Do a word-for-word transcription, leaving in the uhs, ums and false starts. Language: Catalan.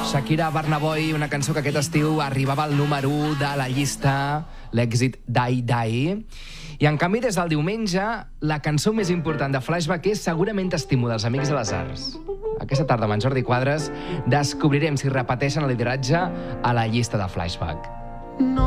Shakira Barnaboy, una cançó que aquest estiu arribava al número u de la llista, l'èxit Die Die. I en canvi, des del diumenge, la cançó més important de Flashback és segurament T'estimo, dels Amics de les Arts. Aquesta tarda amb en Jordi Quadres descobrirem si repeteixen el lideratge a la llista de Flashback. No